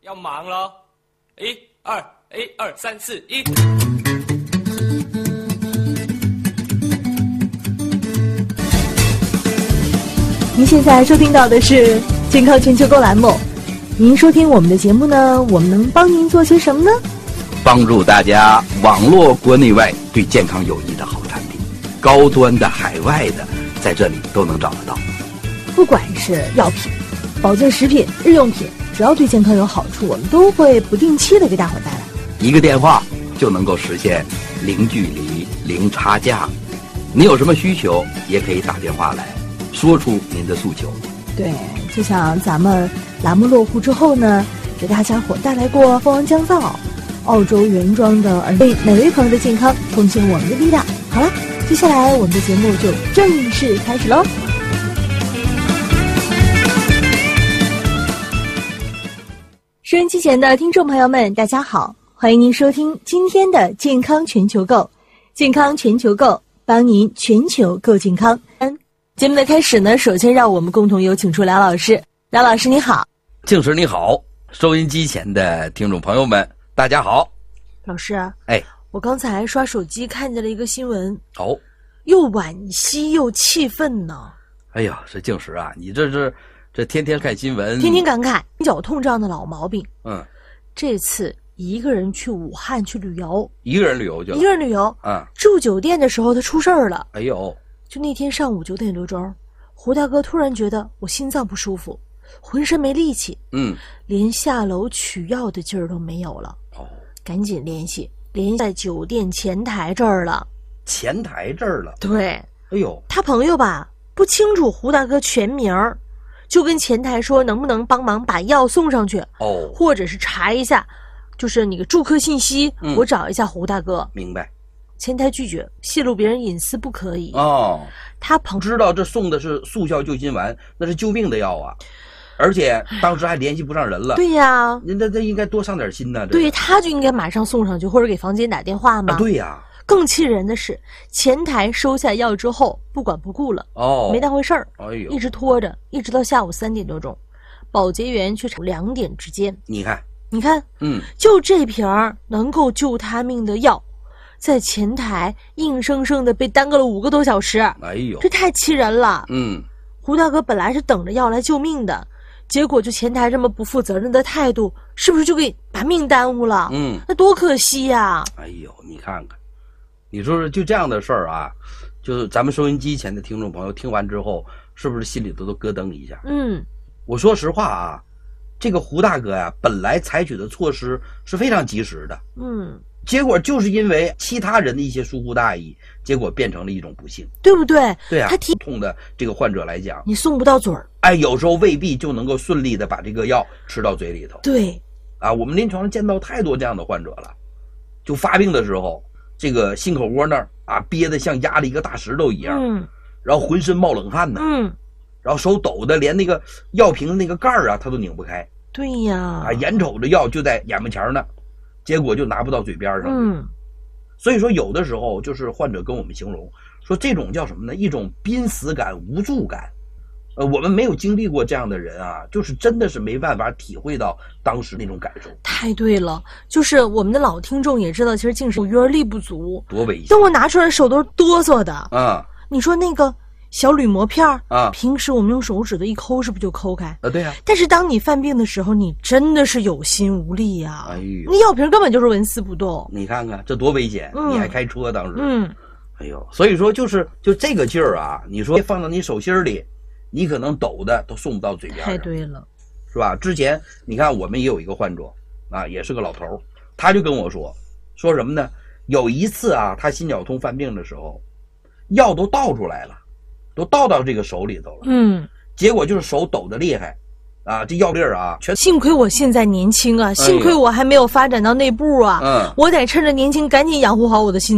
要忙咯！1、2、1、2、3、4、1。 您现在收听到的是健康全球购栏目。您收听我们的节目呢，我们能帮您做些什么呢？ 帮助大家网络国内外对健康有益的好产品，高端的、海外的，在这里都能找得到。 不管是药品、保健食品、日用品，只要对健康有好处，我们都会不定期的给大伙带来。 一个电话就能够实现零距离、零差价。你有什么需求，也可以打电话来说出您的诉求。 对，就像咱们栏目落户之后呢，给大家伙带来过蜂王降噪、澳洲原装的，为每位朋友的健康奉献我们的力量。好了，接下来我们的节目就正式开始喽。收音机前的听众朋友们，大家好，欢迎您收听今天的健康全球购。健康全球购，帮您全球购健康。节目的开始呢，首先让我们共同有请出梁老师。梁老师你好。 静时你好，收音机前的听众朋友们大家好。 老师， 哎， 我刚才刷手机看见了一个新闻， 又惋惜又气愤呢。 哎呀，这静时啊，你这天天看新闻， 天天感慨脚痛这样的老毛病。这次一个人去武汉去旅游， 一个人旅游去了， 一个人旅游住酒店的时候他出事儿了。 哎呦， 就那天上午9点多钟，胡大哥突然觉得我心脏不舒服，浑身没力气，连下楼取药的劲儿都没有了。赶紧联系在酒店前台这儿了。 前台这儿了？对。哎呦， 他朋友吧不清楚胡大哥全名儿，就跟前台说能不能帮忙把药送上去，或者是查一下，就是你个住客信息，我找一下胡大哥。 明白。 前台拒绝，泄露别人隐私不可以。他朋知道这送的是速效救心丸，那是救命的药啊，而且当时还联系不上人了。 对呀， 人家这应该多上点心呢。 对，他就应该马上送上去，或者给房间打电话嘛。 对呀。 更气人的是，前台收下药之后不管不顾了，没当回事儿，一直拖着，一直到下午3点多钟，保洁员却2点之间。你看，就这瓶能够救他命的药，在前台硬生生的被耽搁了5个多小时。哎呦，这太气人了。胡大哥本来是等着药来救命的，结果就前台这么不负责任的态度，是不是就给把命耽误了？那多可惜呀。 哎呦，你看看，你说说就这样的事儿啊，就是咱们收音机前的听众朋友听完之后，是不是心里都咯噔一下？我说实话啊，这个胡大哥呀，本来采取的措施是非常及时的。结果就是因为其他人的一些疏忽大意，结果变成了一种不幸， 对不对？ 对啊，他痛的这个患者来讲， 你送不到嘴儿， 有时候未必就能够顺利的把这个药吃到嘴里头。对，我们临床上见到太多这样的患者了，就发病的时候，这个心口窝那儿憋得像压了一个大石头一样，然后浑身冒冷汗呢，然后手抖的连那个药瓶的那个盖儿他都拧不开。 对呀， 眼瞅着药就在眼巴前呢。结果就拿不到嘴边上。所以说有的时候就是患者跟我们形容说，这种叫什么呢？一种濒死感、无助感。我们没有经历过这样的人就是真的是没办法体会到当时那种感受。 太对了，就是我们的老听众也知道，其实近视育儿力不足， 多危险。 等我拿出来手都是哆嗦的。你说那个小铝膜片平时我们用手指头一抠，是不是就抠开？ 对呀。 但是当你犯病的时候，你真的是有心无力呀。那药瓶根本就是纹丝不动。 你看看这多危险！你还开车当时。哎呦，所以说就这个劲儿你说放到你手心里，你可能抖的都送不到嘴边。 太对了， 是吧？之前你看我们也有一个患者也是个老头，他就跟我说什么呢？有一次他心绞痛犯病的时候，药都倒出来了。都倒到这个手里头了，结果就是手抖得厉害，这药粒儿全。 幸亏我现在年轻幸亏我还没有发展到那步我得趁着年轻赶紧养护好我的心。